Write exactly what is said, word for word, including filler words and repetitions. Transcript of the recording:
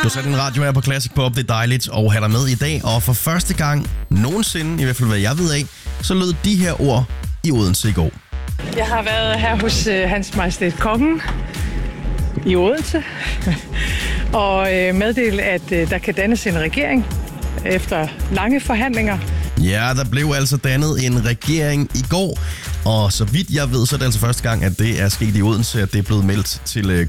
Du satte en radio her på Classic Pop. Det er dejligt at have dig med i dag. Og for første gang nogensinde, i hvert fald hvad jeg ved af, så lød de her ord i Odense i går. Jeg har været her hos øh, Hans Majestæt Kongen i Odense og øh, meddelt, at øh, der kan dannes en regering efter lange forhandlinger. Ja, der blev altså dannet en regering i går, og så vidt jeg ved, så er det altså første gang, at det er sket i Odense, at det er blevet meldt til